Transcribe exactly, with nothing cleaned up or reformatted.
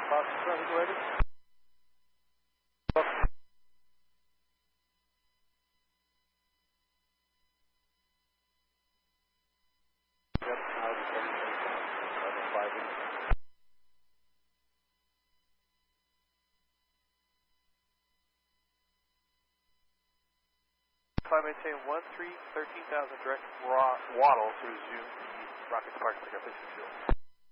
Box seven, ready? Yep, now it's seven, level five. If I maintain one three thirteen thousand direct raw waddle to resume the rocket spark trigger, please fuel.